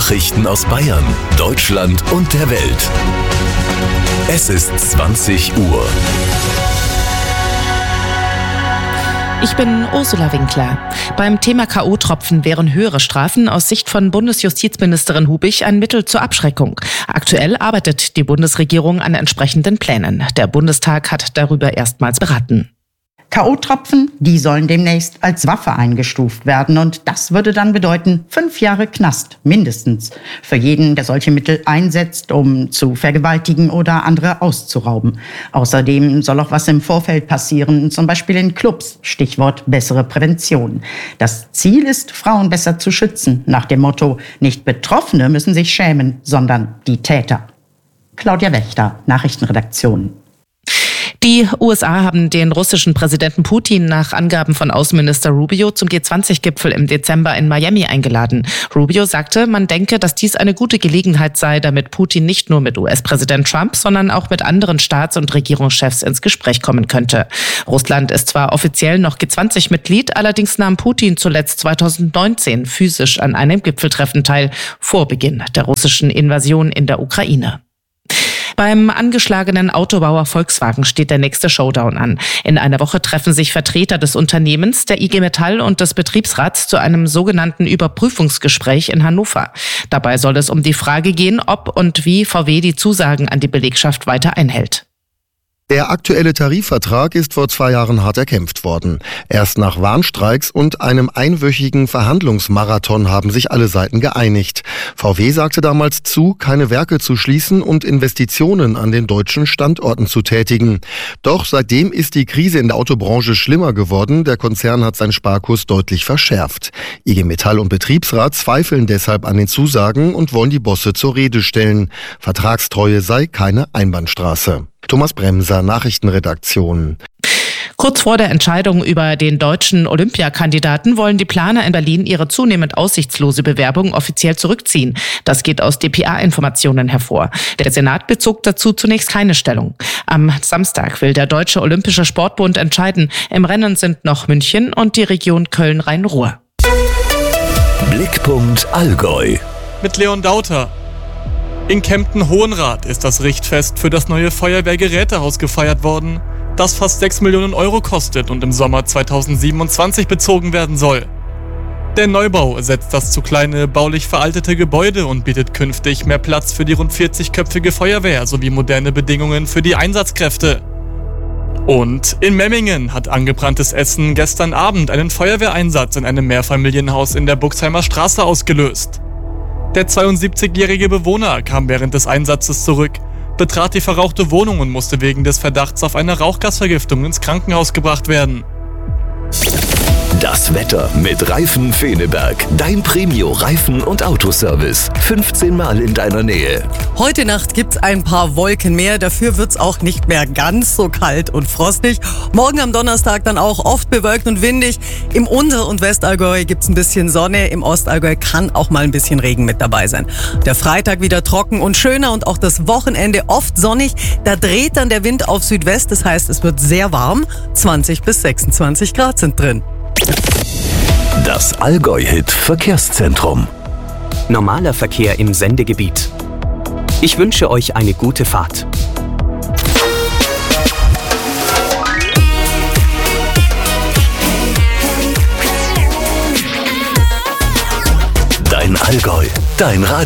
Nachrichten aus Bayern, Deutschland und der Welt. Es ist 20 Uhr. Ich bin Ursula Winkler. Beim Thema K.O.-Tropfen wären höhere Strafen aus Sicht von Bundesjustizministerin Hubich ein Mittel zur Abschreckung. Aktuell arbeitet die Bundesregierung an entsprechenden Plänen. Der Bundestag hat darüber erstmals beraten. K.O.-Tropfen, die sollen demnächst als Waffe eingestuft werden. Und das würde dann bedeuten 5 Jahre Knast, mindestens, für jeden, der solche Mittel einsetzt, um zu vergewaltigen oder andere auszurauben. Außerdem soll auch was im Vorfeld passieren, zum Beispiel in Clubs, Stichwort bessere Prävention. Das Ziel ist, Frauen besser zu schützen, nach dem Motto, nicht Betroffene müssen sich schämen, sondern die Täter. Claudia Wächter, Nachrichtenredaktion. Die USA haben den russischen Präsidenten Putin nach Angaben von Außenminister Rubio zum G20-Gipfel im Dezember in Miami eingeladen. Rubio sagte, man denke, dass dies eine gute Gelegenheit sei, damit Putin nicht nur mit US-Präsident Trump, sondern auch mit anderen Staats- und Regierungschefs ins Gespräch kommen könnte. Russland ist zwar offiziell noch G20-Mitglied, allerdings nahm Putin zuletzt 2019 physisch an einem Gipfeltreffen teil, vor Beginn der russischen Invasion in der Ukraine. Beim angeschlagenen Autobauer Volkswagen steht der nächste Showdown an. In einer Woche treffen sich Vertreter des Unternehmens, der IG Metall und des Betriebsrats zu einem sogenannten Überprüfungsgespräch in Hannover. Dabei soll es um die Frage gehen, ob und wie VW die Zusagen an die Belegschaft weiter einhält. Der aktuelle Tarifvertrag ist vor 2 Jahren hart erkämpft worden. Erst nach Warnstreiks und einem einwöchigen Verhandlungsmarathon haben sich alle Seiten geeinigt. VW sagte damals zu, keine Werke zu schließen und Investitionen an den deutschen Standorten zu tätigen. Doch seitdem ist die Krise in der Autobranche schlimmer geworden. Der Konzern hat seinen Sparkurs deutlich verschärft. IG Metall und Betriebsrat zweifeln deshalb an den Zusagen und wollen die Bosse zur Rede stellen. Vertragstreue sei keine Einbahnstraße. Thomas Bremser, Nachrichtenredaktion. Kurz vor der Entscheidung über den deutschen Olympiakandidaten wollen die Planer in Berlin ihre zunehmend aussichtslose Bewerbung offiziell zurückziehen. Das geht aus dpa-Informationen hervor. Der Senat bezog dazu zunächst keine Stellung. Am Samstag will der Deutsche Olympische Sportbund entscheiden. Im Rennen sind noch München und die Region Köln-Rhein-Ruhr. Blickpunkt Allgäu. Mit Leon Dauter. In Kempten-Hohenrath ist das Richtfest für das neue Feuerwehrgerätehaus gefeiert worden, das fast 6 Millionen Euro kostet und im Sommer 2027 bezogen werden soll. Der Neubau ersetzt das zu kleine, baulich veraltete Gebäude und bietet künftig mehr Platz für die rund 40-köpfige Feuerwehr sowie moderne Bedingungen für die Einsatzkräfte. Und in Memmingen hat angebranntes Essen gestern Abend einen Feuerwehreinsatz in einem Mehrfamilienhaus in der Buxheimer Straße ausgelöst. Der 72-jährige Bewohner kam während des Einsatzes zurück, betrat die verrauchte Wohnung und musste wegen des Verdachts auf eine Rauchgasvergiftung ins Krankenhaus gebracht werden. Das Wetter mit Reifen Feneberg. Dein Premio-Reifen- und Autoservice. 15 Mal in deiner Nähe. Heute Nacht gibt's ein paar Wolken mehr. Dafür wird's auch nicht mehr ganz so kalt und frostig. Morgen am Donnerstag dann auch oft bewölkt und windig. Im Unter- und Westallgäu gibt's ein bisschen Sonne. Im Ostallgäu kann auch mal ein bisschen Regen mit dabei sein. Der Freitag wieder trocken und schöner und auch das Wochenende oft sonnig. Da dreht dann der Wind auf Südwest. Das heißt, es wird sehr warm. 20 bis 26 Grad sind drin. Das Allgäu-Hit Verkehrszentrum. Normaler Verkehr im Sendegebiet. Ich wünsche euch eine gute Fahrt. Dein Allgäu, dein Radio.